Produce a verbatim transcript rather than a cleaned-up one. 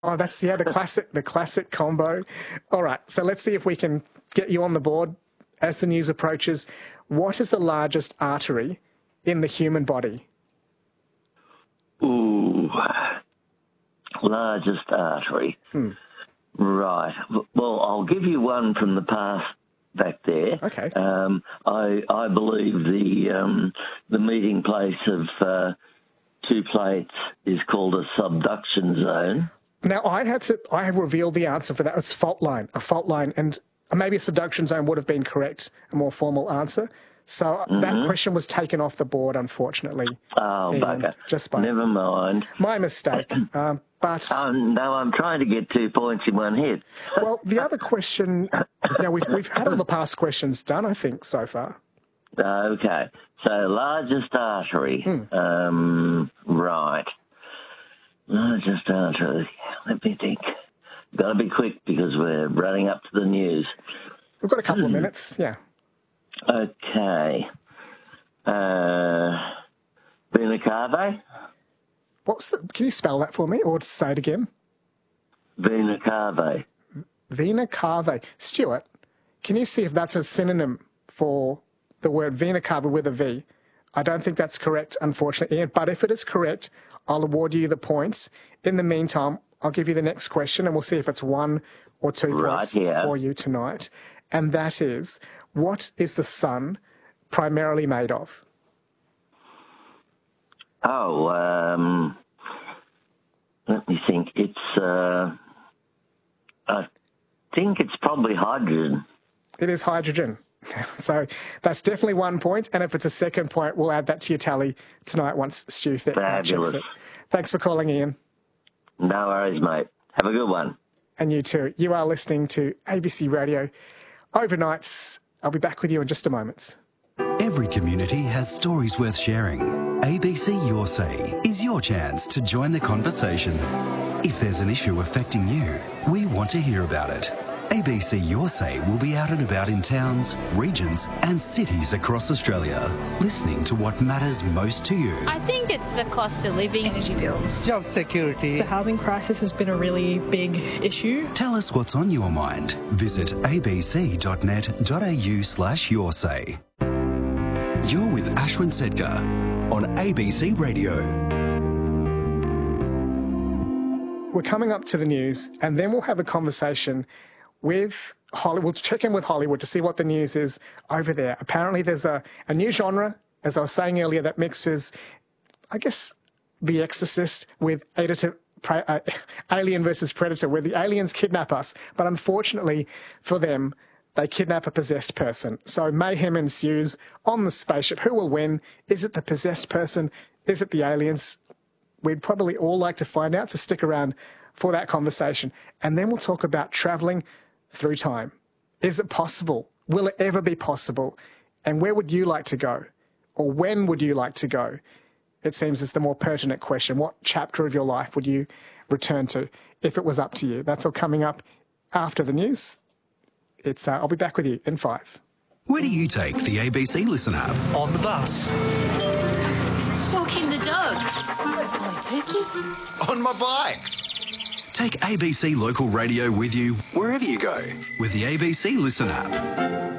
Oh, that's, yeah, the classic, the classic combo. All right, so let's see if we can get you on the board as the news approaches. What is the largest artery in the human body? Ooh, largest artery. Hmm. Right. Well, I'll give you one from the past back there. Okay. Um, I I believe the um, the meeting place of uh, two plates is called a subduction zone. Now, I had to, I have revealed the answer for that. It's fault line, a fault line, and maybe a subduction zone would have been correct, a more formal answer. So mm-hmm. that question was taken off the board, unfortunately. Oh, Ian, bugger. Just by Never mind. My mistake. um, but um, no, I'm trying to get two points in one hit. Well, the other question, now we've, we've had all the past questions done, I think, so far. Okay. So largest artery. Hmm. Um, right. Largest artery. Let me think. Got to be quick because we're running up to the news. We've got a couple of minutes, yeah. Okay. Uh, Vena cava? What's the, can you spell that for me or say it again? Vena cava. Vena cava. Stuart, can you see if that's a synonym for the word vena cava with a V? I don't think that's correct, unfortunately, Ian, but if it is correct, I'll award you the points. In the meantime, I'll give you the next question and we'll see if it's one or two right, points yeah. for you tonight. And that is, what is the sun primarily made of? Oh, um, let me think. It's, uh, I think it's probably hydrogen. It is hydrogen. So that's definitely one point. And if it's a second point, we'll add that to your tally tonight once Stu th- Fabulous. checks it. Thanks for calling, Ian. No worries, mate. Have a good one. And you too. You are listening to A B C Radio Overnights. I'll be back with you in just a moment. Every community has stories worth sharing. A B C Your Say is your chance to join the conversation. If there's an issue affecting you, we want to hear about it. A B C Your Say will be out and about in towns, regions and cities across Australia, listening to what matters most to you. I think it's the cost of living, energy bills, job security. The housing crisis has been a really big issue. Tell us what's on your mind. Visit abc.net.au slash your say. You're with Ashwin Sedgar on A B C Radio. We're coming up to the news and then we'll have a conversation with Hollywood. We'll check in with Hollywood to see what the news is over there. Apparently there's a, a new genre, as I was saying earlier, that mixes, I guess, The Exorcist with Predator, uh, Alien versus Predator, where the aliens kidnap us. But unfortunately for them, they kidnap a possessed person. So mayhem ensues on the spaceship. Who will win? Is it the possessed person? Is it the aliens? We'd probably all like to find out, so stick around for that conversation. And then we'll talk about travelling through time. Is it possible? Will it ever be possible? And where would you like to go? Or when would you like to go? It seems it's the more pertinent question. What chapter of your life would you return to if it was up to you? That's all coming up after the news. It's uh, I'll be back with you in five. Where do you take the A B C Listen app? On the bus. walking the dog, Pookie, On my bike. Take A B C Local Radio with you wherever you go with the A B C Listen app.